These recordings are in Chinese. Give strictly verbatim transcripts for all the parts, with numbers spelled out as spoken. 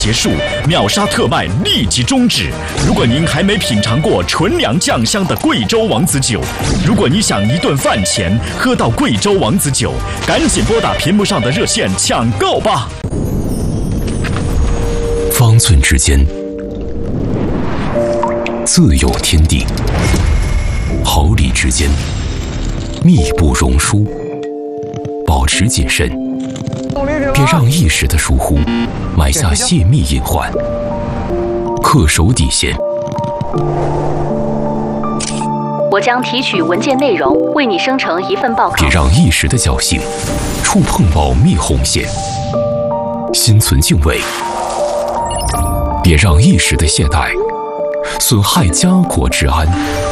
结束，秒杀特卖立即终止。如果您还没品尝过纯粮酱香的贵州王子酒，如果你想一顿饭前喝到贵州王子酒，赶紧拨打屏幕上的热线抢购吧。 方寸之间，自有天地；毫厘之间，密不容疏。保持谨慎，别让一时的疏忽埋下泄密隐患。恪守底线。 我将提取文件内容，为你生成一份报告。 别让一时的侥幸触碰保密红线。心存敬畏，别让一时的懈怠损害家国治安。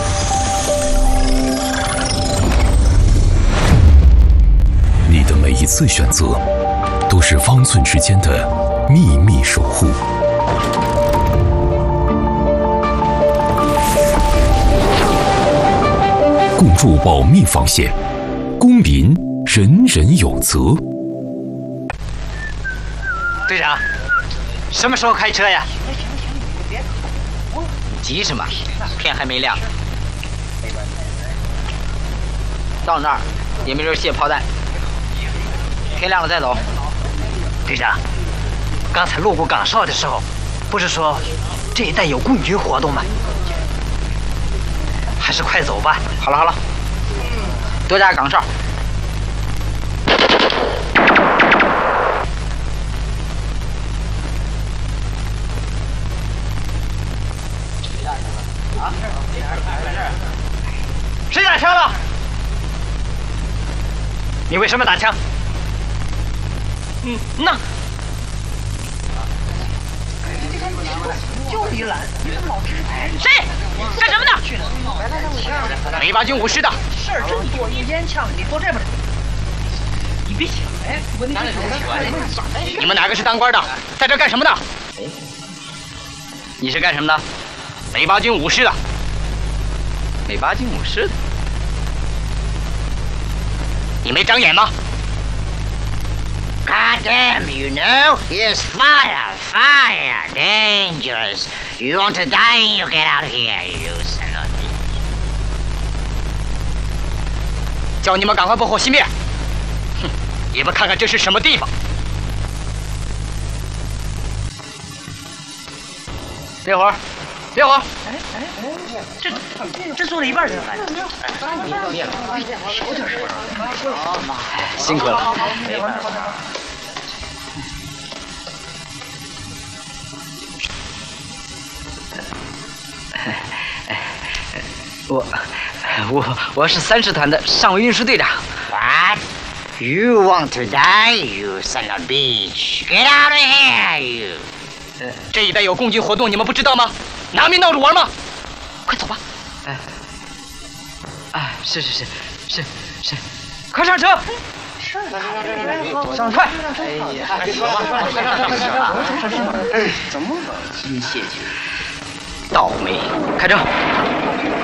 你的每一次选择，都是方寸之间的秘密守护。共筑保密防线，公民人人有责。 队长，什么时候开车呀？急什么？天还没亮。到那儿也没人卸炮弹，天亮了再走。队长，刚才路过岗哨的时候，不是说这一带有共军活动吗？还是快走吧。好了好了，多加岗哨。谁打枪了？你为什么打枪？嗯，那。就你懒，你怎么老支牌？谁？干什么呢？梅八军五师的。事儿真多，你烟枪，你坐这边。你别想，哎，你们哪个是当官的？在这干什么的？你是干什么的？梅八军五师的。梅八军五师的。你没长眼吗 ？God damn, you know, it's fire, fire, dangerous. You want to die, you get out of here, you son of a bitch. 叫你们赶快拨火熄灭！哼，你们看看这是什么地方？别火，别火！哎哎哎，这这做了一半就来了。少点声。辛苦了。我我我是三师团的上尉运输队长。 What? You want to die, you son of a bitch? Get out of here, you! 呃，这一带有共军活动，你们不知道吗？拿命闹着玩吗？快走吧！哎，哎，是是是是是，快上车！是，上快！哎呀，别说话，快上上车！哎，怎么了？机械局，倒霉！开车！